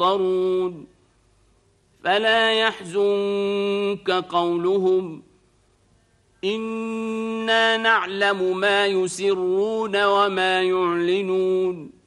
يسطرون فلا يحزنك قولهم إنا نعلم ما يسرون وما يعلنون